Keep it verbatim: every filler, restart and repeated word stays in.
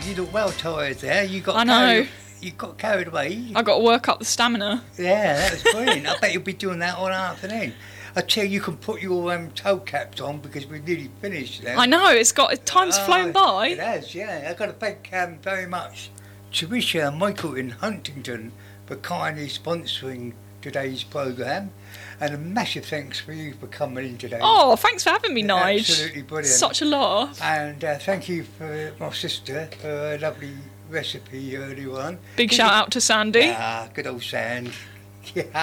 you look well tired there. You got I know. Carried, you got carried away. I got to work up the stamina. Yeah, that was brilliant. I bet you'll be doing that all afternoon. I tell you, you can put your um, toe caps on because we're nearly finished now. I know, it's got time's Oh, flown by. It has, yeah. I've got to thank um, very much Teresa and Michael in Huntington for kindly sponsoring today's programme. And a massive thanks for you for coming in today. Oh, thanks for having me, Nige. Absolutely brilliant. Such a laugh. And uh, thank you for my sister for a lovely recipe earlier on. Big shout out to Sandy. Ah, good old Sand. Yeah.